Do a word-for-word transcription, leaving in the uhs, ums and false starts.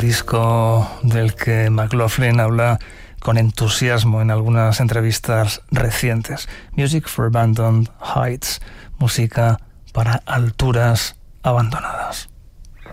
disco del que McLaughlin habla con entusiasmo en algunas entrevistas recientes. Music for Abandoned Heights, música para alturas abandonadas.